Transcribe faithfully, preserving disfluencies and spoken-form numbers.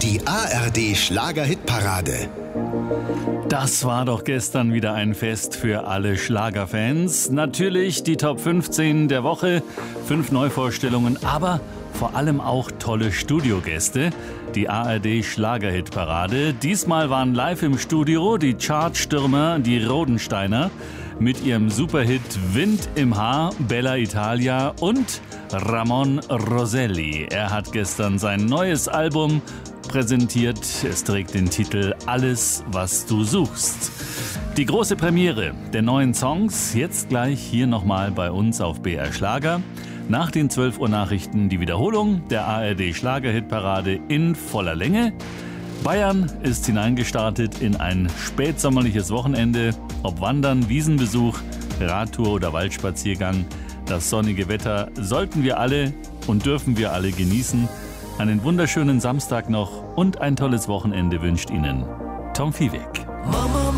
Die A R D Schlager-Hitparade. Das war doch gestern wieder ein Fest für alle Schlagerfans. Natürlich die Top fünfzehn der Woche, fünf Neuvorstellungen, aber vor allem auch tolle Studiogäste. Die A R D Schlager-Hitparade. Diesmal waren live im Studio die Chartstürmer, die Rodensteiner, mit ihrem Superhit Wind im Haar, Bella Italia und Ramon Roselli. Er hat gestern sein neues Album präsentiert. Es trägt den Titel Alles, was du suchst. Die große Premiere der neuen Songs jetzt gleich hier nochmal bei uns auf B R Schlager. Nach den zwölf Uhr Nachrichten die Wiederholung der A R D Schlager-Hitparade in voller Länge. Bayern ist hineingestartet in ein spätsommerliches Wochenende. Ob Wandern, Wiesenbesuch, Radtour oder Waldspaziergang, das sonnige Wetter sollten wir alle und dürfen wir alle genießen. Einen wunderschönen Samstag noch und ein tolles Wochenende wünscht Ihnen Tom Viehweg.